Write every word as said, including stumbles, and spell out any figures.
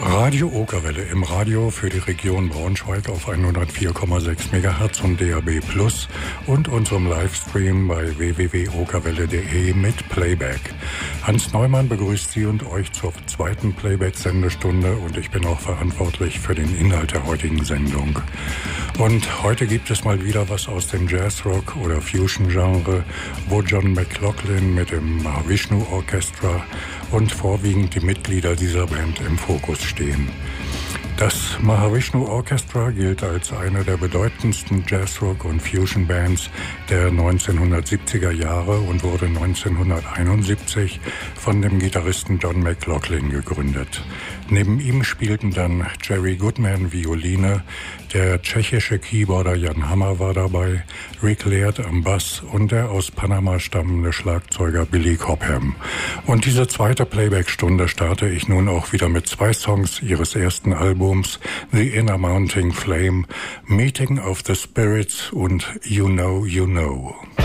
Radio Okerwelle im Radio für die Region Braunschweig auf hundertvier Komma sechs Megahertz und D A B Plus und unserem Livestream bei w w w punkt okerwelle punkt de mit Playback. Hans Neumann begrüßt Sie und euch zur zweiten Playback-Sendestunde und ich bin auch verantwortlich für den Inhalt der heutigen Sendung. Und heute gibt es mal wieder was aus dem Jazzrock- oder Fusion-Genre, wo John McLaughlin mit dem Mahavishnu Orchestra und vorwiegend die Mitglieder dieser Band im Fokus stehen. Das Mahavishnu Orchestra gilt als eine der bedeutendsten Jazzrock- und Fusion-Bands der neunzehnhundertsiebziger Jahre und wurde neunzehnhunderteinundsiebzig von dem Gitarristen John McLaughlin gegründet. Neben ihm spielten dann Jerry Goodman Violine, der tschechische Keyboarder Jan Hammer war dabei, Rick Laird am Bass und der aus Panama stammende Schlagzeuger Billy Cobham. Und diese zweite Playback-Stunde starte ich nun auch wieder mit zwei Songs ihres ersten Albums, The Inner Mounting Flame, Meeting of the Spirits und You Know, You Know.